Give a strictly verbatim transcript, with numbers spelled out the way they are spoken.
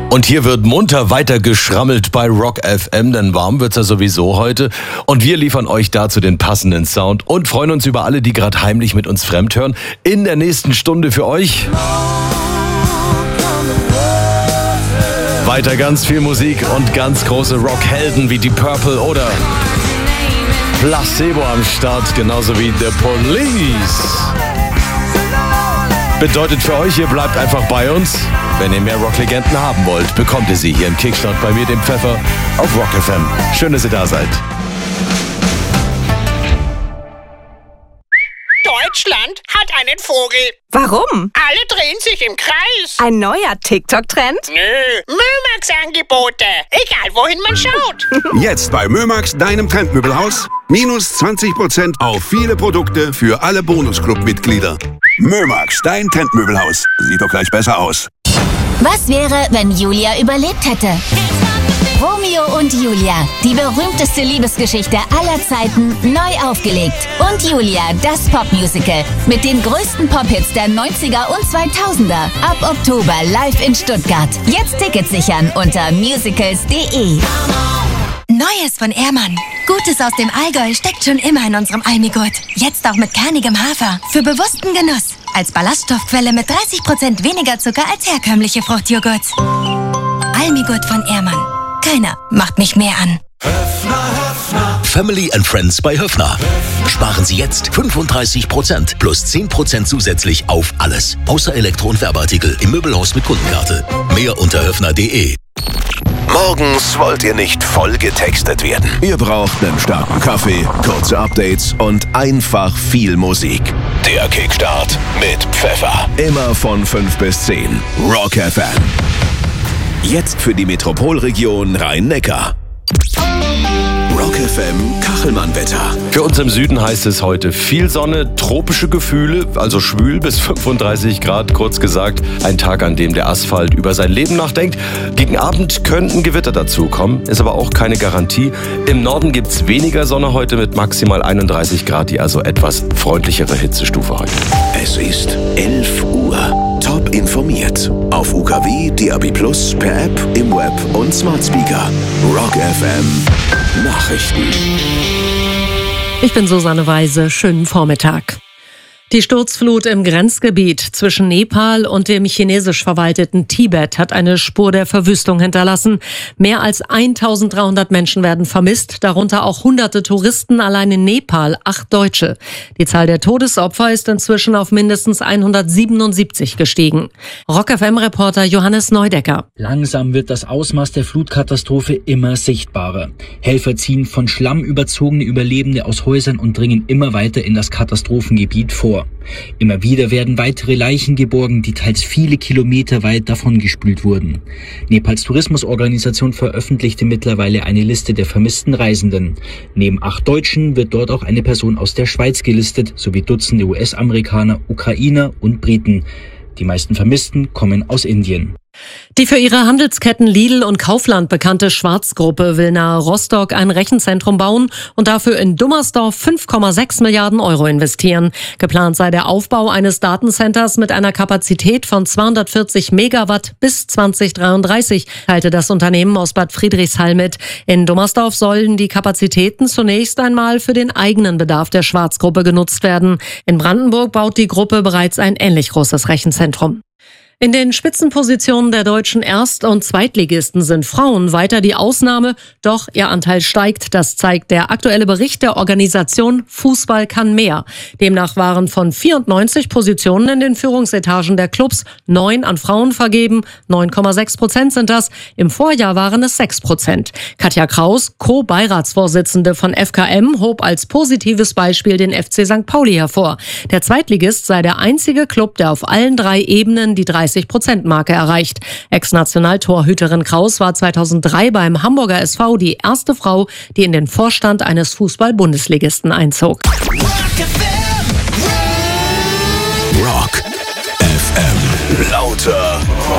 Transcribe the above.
Und hier wird munter weiter geschrammelt bei Rock F M, denn warm wird's ja sowieso heute. Und wir liefern euch dazu den passenden Sound und freuen uns über alle, die gerade heimlich mit uns fremdhören. In der nächsten Stunde für euch weiter ganz viel Musik und ganz große Rockhelden wie die Purple oder Placebo am Start, genauso wie The Police. Bedeutet für euch, ihr bleibt einfach bei uns. Wenn ihr mehr Rocklegenden haben wollt, bekommt ihr sie hier im Kickstart bei mir, dem Pfeffer, auf Rock F M. Schön, dass ihr da seid. Deutschland hat einen Vogel. Warum? Alle drehen sich im Kreis. Ein neuer TikTok-Trend? Nö, Mömax-Angebote. Egal, wohin man schaut. Jetzt bei Mömax, deinem Trendmöbelhaus. Minus zwanzig Prozent auf viele Produkte für alle Bonusclub-Mitglieder. Mömax, dein Trendmöbelhaus. Sieht doch gleich besser aus. Was wäre, wenn Julia überlebt hätte? Romeo und Julia, die berühmteste Liebesgeschichte aller Zeiten, neu aufgelegt. Und Julia, das Popmusical mit den größten Pop-Hits der neunziger und zweitausender. Ab Oktober live in Stuttgart. Jetzt Tickets sichern unter musicals punkt de. Neues von Ehrmann. Gutes aus dem Allgäu steckt schon immer in unserem Almigurt. Jetzt auch mit kernigem Hafer. Für bewussten Genuss. Als Ballaststoffquelle mit dreißig Prozent weniger Zucker als herkömmliche Fruchtjoghurts. Almigurt von Ehrmann. Keiner macht mich mehr an. Family and Friends bei Höffner. Sparen Sie jetzt fünfunddreißig Prozent plus zehn Prozent zusätzlich auf alles. Außer Elektro- und Werbeartikel im Möbelhaus mit Kundenkarte. Mehr unter höffner punkt de. Morgens wollt ihr nicht voll getextet werden. Ihr braucht einen starken Kaffee, kurze Updates und einfach viel Musik. Der Kickstart mit Pfeffer. Immer von fünf bis zehn. Rock F M. Jetzt für die Metropolregion Rhein-Neckar. Rock F M Kachelmann-Wetter. Für uns im Süden heißt es heute viel Sonne, tropische Gefühle, also schwül bis fünfunddreißig Grad, kurz gesagt. Ein Tag, an dem der Asphalt über sein Leben nachdenkt. Gegen Abend könnten Gewitter dazukommen, ist aber auch keine Garantie. Im Norden gibt's weniger Sonne heute mit maximal einunddreißig Grad, die also etwas freundlichere Hitzestufe heute. Es ist elf Uhr. Top informiert. Auf U K W, D A B plus, per App, im Web und Smart Speaker. Rock F M Nachrichten. Ich bin Susanne Weise. Schönen Vormittag. Die Sturzflut im Grenzgebiet zwischen Nepal und dem chinesisch verwalteten Tibet hat eine Spur der Verwüstung hinterlassen. Mehr als eintausenddreihundert Menschen werden vermisst, darunter auch hunderte Touristen, allein in Nepal acht Deutsche. Die Zahl der Todesopfer ist inzwischen auf mindestens hundertsiebenundsiebzig gestiegen. Rock F M-Reporter Johannes Neudecker. Langsam wird das Ausmaß der Flutkatastrophe immer sichtbarer. Helfer ziehen von Schlamm überzogene Überlebende aus Häusern und dringen immer weiter in das Katastrophengebiet vor. Immer wieder werden weitere Leichen geborgen, die teils viele Kilometer weit davongespült wurden. Nepals Tourismusorganisation veröffentlichte mittlerweile eine Liste der vermissten Reisenden. Neben acht Deutschen wird dort auch eine Person aus der Schweiz gelistet, sowie Dutzende U S-Amerikaner, Ukrainer und Briten. Die meisten Vermissten kommen aus Indien. Die für ihre Handelsketten Lidl und Kaufland bekannte Schwarz-Gruppe will nahe Rostock ein Rechenzentrum bauen und dafür in Dummersdorf fünf Komma sechs Milliarden Euro investieren. Geplant sei der Aufbau eines Datencenters mit einer Kapazität von zweihundertvierzig Megawatt bis zwanzig dreiunddreißig, teilte das Unternehmen aus Bad Friedrichshall mit. In Dummersdorf sollen die Kapazitäten zunächst einmal für den eigenen Bedarf der Schwarz-Gruppe genutzt werden. In Brandenburg baut die Gruppe bereits ein ähnlich großes Rechenzentrum. In den Spitzenpositionen der deutschen Erst- und Zweitligisten sind Frauen weiter die Ausnahme, doch ihr Anteil steigt. Das zeigt der aktuelle Bericht der Organisation Fußball kann mehr. Demnach waren von vierundneunzig Positionen in den Führungsetagen der Clubs neun an Frauen vergeben. neun Komma sechs Prozent sind das. Im Vorjahr waren es sechs Prozent. Katja Kraus, Co-Beiratsvorsitzende von F K M, hob als positives Beispiel den F C Sankt Pauli hervor. Der Zweitligist sei der einzige Club, der auf allen drei Ebenen die dreißig Prozent Marke erreicht. Ex-Nationaltorhüterin Kraus war zweitausenddrei beim Hamburger S V die erste Frau, die in den Vorstand eines Fußball-Bundesligisten einzog. Rock F M. Lauter